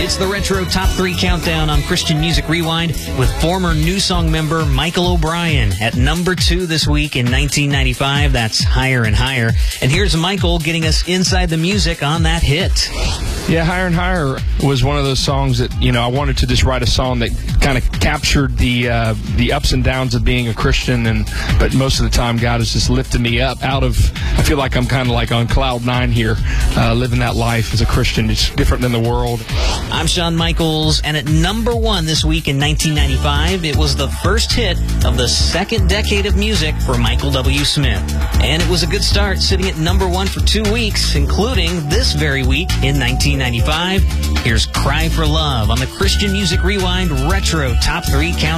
It's the Retro Top 3 Countdown on Christian Music Rewind with former New Song member Michael O'Brien at number 2 this week in 1995. That's Higher and Higher. And here's Michael getting us inside the music on that hit. Yeah, Higher and Higher was one of those songs that, I wanted to just write a song that kind of captured the ups and downs of being a Christian, but most of the time God has just lifted me up I feel like I'm kind of like on cloud 9 here, living that life as a Christian. It's different than the world. I'm Shawn Michaels, and at number 1 this week in 1995, it was the first hit of the second decade of music for Michael W. Smith. And it was a good start, sitting at number 1 for 2 weeks, including this very week in 1995. Here's Cry for Love on the Christian Music Rewind Retro Top 3 Countdown.